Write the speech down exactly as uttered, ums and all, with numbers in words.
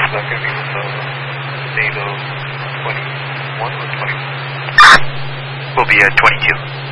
that going to be with uh, date of twenty-one or twenty? Will be uh, twenty-two.